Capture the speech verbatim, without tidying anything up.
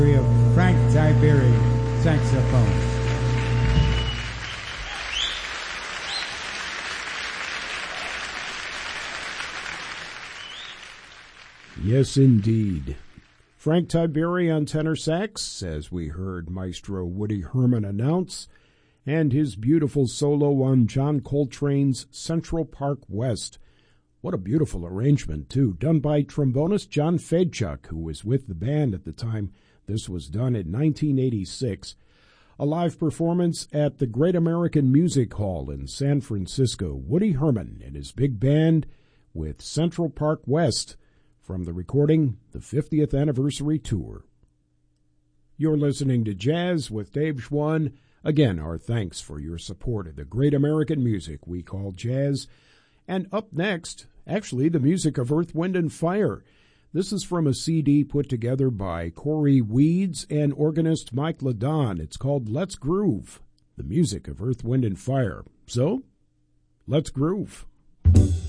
of Frank Tiberi, saxophone. Yes, indeed. Frank Tiberi on tenor sax, as we heard Maestro Woody Herman announce, and his beautiful solo on John Coltrane's Central Park West. What a beautiful arrangement, too, done by trombonist John Fedchuk, who was with the band at the time this was done in nineteen eighty-six. A live performance at the Great American Music Hall in San Francisco. Woody Herman and his big band with Central Park West from the recording, the fiftieth Anniversary Tour. You're listening to Jazz with Dave Schwann. Again, our thanks for your support of the great American music we call jazz. And up next, actually, the music of Earth, Wind, and Fire. This is from a C D put together by Corey Weeds and organist Mike Ladon. It's called Let's Groove, the music of Earth, Wind, and Fire. So, let's groove.